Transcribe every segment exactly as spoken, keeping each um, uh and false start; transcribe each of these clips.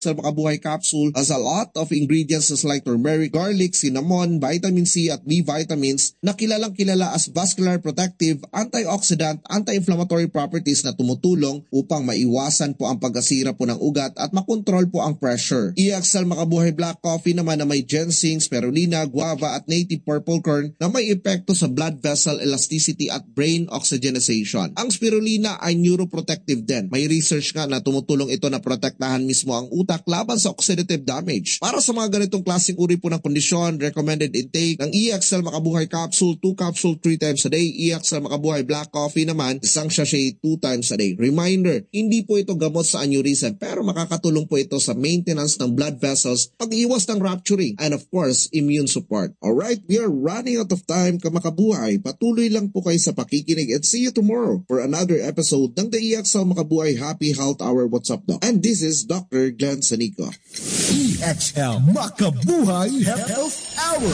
Sa Makabuhay Capsule has a lot of ingredients like turmeric, garlic, cinnamon, vitamin C at B vitamins na kilalang kilala as vascular protective, antioxidant, anti-inflammatory properties na tumutulong upang maiwasan po ang pagkasira po ng ugat at makontrol po ang pressure. E X L Makabuhay Black Coffee naman na may ginseng, spirulina, guava at native purple corn na may epekto sa blood vessel elasticity at brain oxygenization. Ang spirulina ay neuroprotective din. May research nga na tumutulong ito na protektahan mismo ang utak laban sa oxidative damage. Para sa mga ganitong klaseng uri po ng kondisyon, recommended intake ng E X L Makabuhay Capsule, two capsule three times a day. E X L Makabuhay Black Coffee naman, isang sachet two times a day. Reminder, hindi po ito gamot sa aneurysm pero makakatulong po ito sa maintenance ng blood vessels, pag-iwas ng rupturing, and of course, immune support. Alright, we are running out of time kamakabuhay. Patuloy lang po kayo sa pakikinig and see you tomorrow for another episode ng the E X L Makabuhay Happy Health Hour. What's up, Doc? And this is Doctor Glenn Sanico. E X L Makabuhay Health Hour.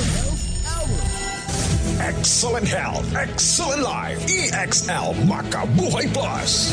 Excellent health, excellent life. E X L Makabuhay Plus.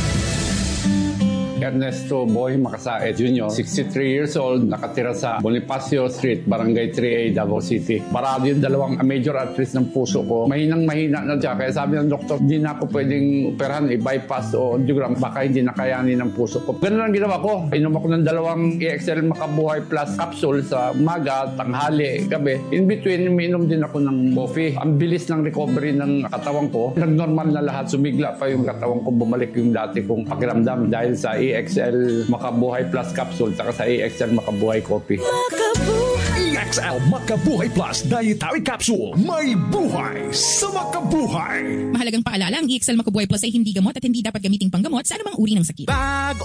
Ernesto Boy Macasaet Junior, sixty-three years old, nakatira sa Bonifacio Street, Barangay three A, Davao City. Marami yung dalawang major arteries ng puso ko. Mahinang mahina na siya. Kaya sabi ng doktor, hindi na ako pwedeng operahan, i-bypass o angiogram. Baka hindi nakayanin ng puso ko. Ganun ang ginawa ko. Inom ako ng dalawang E X L Makabuhay Plus capsule sa umaga, tanghali, gabi. In between, umiinom din ako ng coffee. Ang bilis ng recovery ng katawan ko. Nag-normal na lahat. Sumigla pa yung katawan ko. Bumalik yung dati kong pakiramdam dahil sa E X L Makabuhay Plus capsule saka sa E X L Makabuhay Coffee. E X L Makabuhay Plus Dietary Capsule. May buhay sa makabuhay. Mahalagang paalala, ang E X L Makabuhay Plus ay hindi gamot at hindi dapat gamiting panggamot sa anumang uri ng sakit. Bag